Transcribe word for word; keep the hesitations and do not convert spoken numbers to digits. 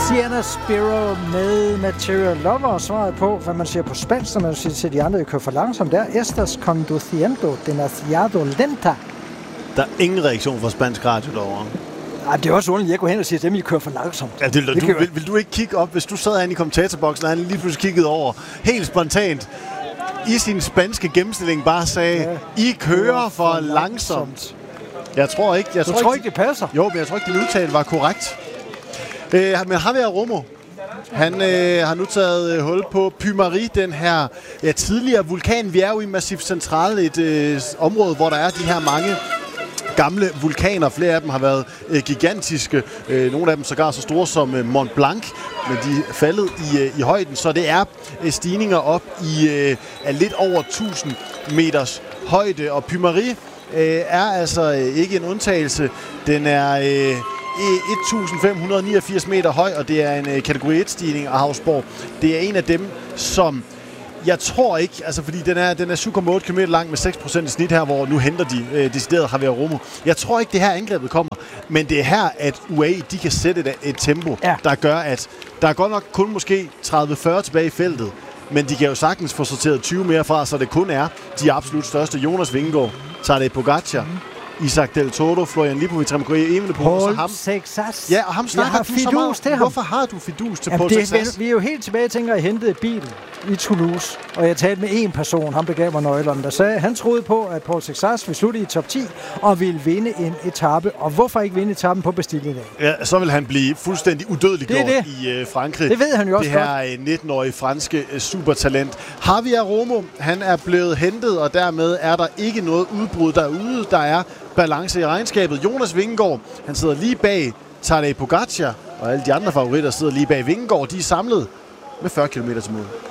Sienna Spiro med Material Lover. Svaret på, hvad man siger på spansk, når man siger til de andre, at kører for langsomt, der Estas conduciendo demasiado lenta. Der er ingen reaktion fra spansk radio derovre. Ej, det er også underligt, jeg går hen og siger, at dem, I kører for langsomt. Ja, det, det du, vil, vil du ikke kigge op, hvis du sad herinde i kommentatorboksen, og han lige pludselig kiggede over, helt spontant, i sin spanske gennemstilling bare sagde, ja, I kører for, for langsomt. langsomt. Jeg tror ikke, jeg du tror, tror ikke, ikke, det passer? Jo, men jeg tror ikke, din udtale var korrekt. Øh, men Javier Romo, han øh, har nu taget øh, hul på Pymari, den her ja, tidligere vulkan. Vi er jo i Massif Central, et øh, område, hvor der er de her mange gamle vulkaner. Flere af dem har været øh, gigantiske. Øh, nogle af dem sågar så store som øh, Mont Blanc, men de er faldet i, øh, i højden. Så det er øh, stigninger op i øh, lidt over tusind meters højde. Og Pymari øh, er altså øh, ikke en undtagelse. Den er øh, et tusind fem hundrede niogfirs meter høj, og det er en øh, kategori et-stigning af Havsborg. Det er en af dem, som jeg tror ikke, altså fordi den er, den er syv komma otte kilometer lang med seks procent i snit her, hvor nu henter de øh, decideret Javier Romo. Jeg tror ikke, det her angrebet kommer, men det er her, at U A E de kan sætte et, et tempo, ja, der gør, at der er godt nok kun måske tredive fyrre tilbage i feltet, men de kan jo sagtens få sorteret tyve mere fra, så det kun er de absolut største. Jonas Vingegaard, Tadej Pogacar, mm. Isaac Del Toro, Florian Lipovic, Remco Evenepoel, og ham. Sexas. Ja, og ham snakker du så meget. Til ham. Hvorfor har du fidus til Jamen, Paul det, Sexas? Vi er jo helt tilbage, tænker jeg, hentede bil i Toulouse, og jeg talte med en person, han begav mig nøglerne, der sagde, han troede på, at Paul Sexas ville slutte i top ti og ville vinde en etape. Og hvorfor ikke vinde etappen på Bastille dag? Ja, så vil han blive fuldstændig udødeliggjort det det. i øh, Frankrig. Det ved han jo også det her godt. nitten-årige franske øh, supertalent. Javier Romo, han er blevet hentet, og dermed er der ikke noget udbrud derude. Der er balance i regnskabet. Jonas Vingegaard, han sidder lige bag Tadej Pogacar, og alle de andre favoritter sidder lige bag Vingegaard. De er samlet med fyrre kilometer til mål.